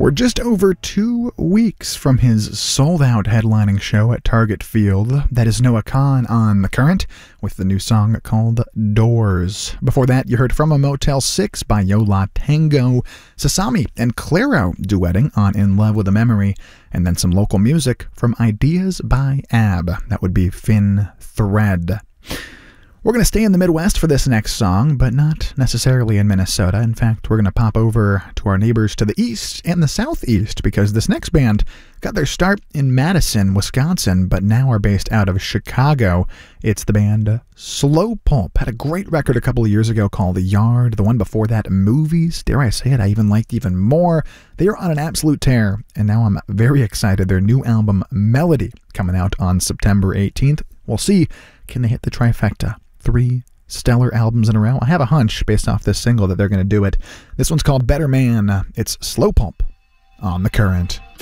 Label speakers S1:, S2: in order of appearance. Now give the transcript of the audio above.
S1: We're just over 2 weeks from his sold-out headlining show at Target Field. That is Noah Kahan on The Current with the new song called Doors. Before that, you heard From a Motel 6 by Yo La Tengo, Sasami and Clairo duetting on In Love with a Memory, and then some local music from Ideas by Ab. That would be Finn Thread. We're going to stay in the Midwest for this next song, but not necessarily in Minnesota. In fact, we're going to pop over to our neighbors to the east and the southeast because this next band got their start in Madison, Wisconsin, but now are based out of Chicago. It's the band Slow Pulp. Had a great record a couple of years ago called The Yard. The one before that, Movies. Dare I say it, I even liked even more. They are on an absolute tear, and now I'm very excited. Their new album, Melody, coming out on September 18th. We'll see, can they hit the trifecta? 3 stellar albums in a row. I have a hunch based off this single that they're going to do it. This one's called Better Man. It's Slow Pulp on The Current.